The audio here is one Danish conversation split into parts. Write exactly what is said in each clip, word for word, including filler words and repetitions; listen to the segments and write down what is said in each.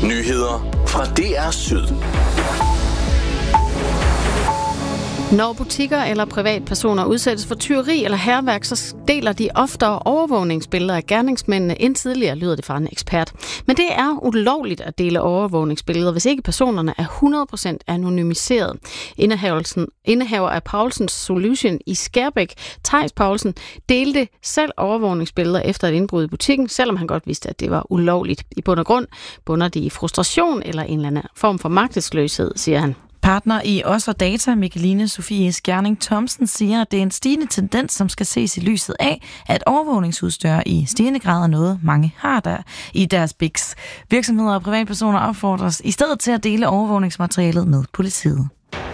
Nyheder fra D R Syd. Når butikker eller privatpersoner udsættes for tyveri eller hærværk, så deler de oftere overvågningsbilleder af gerningsmændene end tidligere, lyder det fra en ekspert. Men det er ulovligt at dele overvågningsbilleder, hvis ikke personerne er hundrede procent anonymiseret. Indehaver af Paulsens Solution i Skærbæk, Theis Paulsen, delte selv overvågningsbilleder efter et indbrud i butikken, selvom han godt vidste, at det var ulovligt. I bund og grund bunder de i frustration eller en eller anden form for magtesløshed, siger han. Partner i Os og Data, Mikkeline Sofie Skjerning Thomsen, siger, at det er en stigende tendens, som skal ses i lyset af, at overvågningsudstyr i stigende grad er noget, mange har der i deres biks. Virksomheder og privatpersoner opfordres i stedet til at dele overvågningsmaterialet med politiet.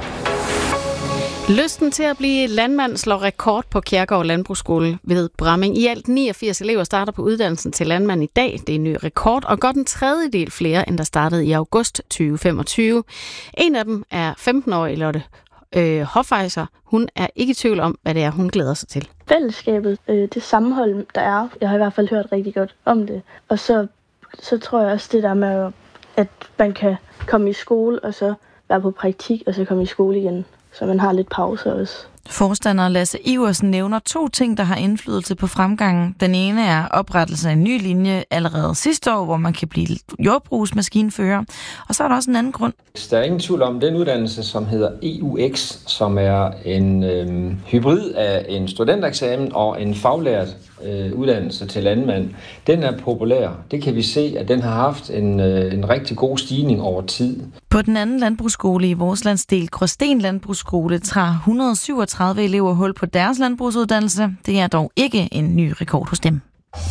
Lysten til at blive landmand slår rekord på Kjærgaard Landbrugsskole ved Bramming. I alt niogfirs elever starter på uddannelsen til landmand i dag. Det er en ny rekord, og godt en tredjedel flere, end der startede i august tyve femogtyve. En af dem er femten-årige Lotte øh, Hofeiser. Hun er ikke i tvivl om, hvad det er, hun glæder sig til. Fællesskabet, øh, det sammenhold, der er, jeg har i hvert fald hørt rigtig godt om det. Og så, så tror jeg også det der med, at man kan komme i skole, og så være på praktik, og så komme i skole igen. Så man har lidt pause også. Forstander Lasse Iversen nævner to ting, der har indflydelse på fremgangen. Den ene er oprettelse af en ny linje allerede sidste år, hvor man kan blive jordbrugsmaskinfører. Og så er der også en anden grund. Der er ingen tvivl om den uddannelse, som hedder E U X, som er en øh, hybrid af en studentereksamen og en faglært øh, uddannelse til landmand. Den er populær. Det kan vi se, at den har haft en, øh, en rigtig god stigning over tid. På den anden landbrugsskole i vores landsdel, Gråsten Landbrugsskole, tager et hundrede og syvogtredive elever hul på deres landbrugsuddannelse. Det er dog ikke en ny rekord hos dem.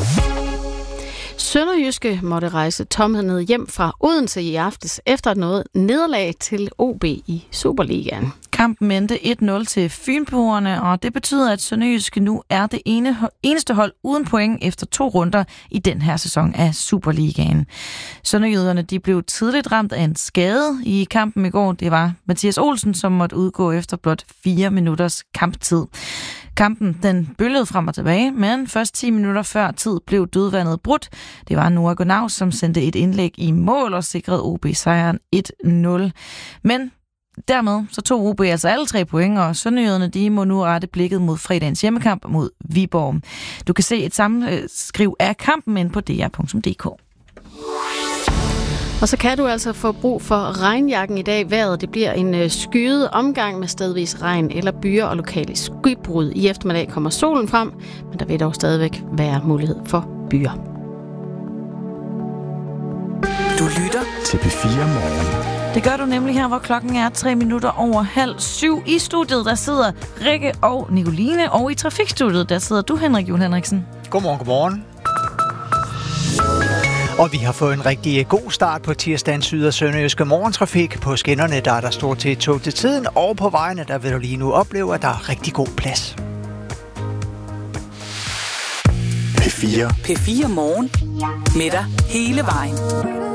Sønderjyske måtte rejse tomheden hjem fra Odense i aftes efter noget nederlag til O B i Superligaen. Kampen endte et nul til Fynboerne, og det betyder, at Sønderjyske nu er det ene, eneste hold uden point efter to runder i den her sæson af Superligaen. Sønderjyderne de blev tidligt ramt af en skade i kampen i går. Det var Mathias Olsen, som måtte udgå efter blot fire minutters kamptid. Kampen den bølgede frem og tilbage, men først ti minutter før tid blev dødvandet brudt. Det var Noah Gunnau, som sendte et indlæg i mål og sikrede O B sejren et nul. Men dermed så tog O B altså alle tre point, og sønderjyderne de må nu rette blikket mod fredagens hjemmekamp mod Viborg. Du kan se et sammenskriv af kampen ind på d r punktum d k. Og så kan du altså få brug for regnjakken i dag. Vejret det bliver en skyet omgang med stedvis regn eller byer og lokale skybrud. I eftermiddag kommer solen frem, men der vil dog stadigvæk være mulighed for byer. Du lytter til P fire Morgen. Det gør du nemlig her, hvor klokken er tre minutter over halv syv. I studiet, der sidder Rikke og Nicoline, og i trafikstudiet, der sidder du, Henrik Juhl Henriksen. Godmorgen, godmorgen. Og vi har fået en rigtig god start på tirsdagens syd- og sønderjyske morgentrafik. På skinnerne der er der stort til tog til tiden, og på vejene der vil du lige nu opleve, at der er rigtig god plads. P fire. P fire Morgen. Med dig hele vejen.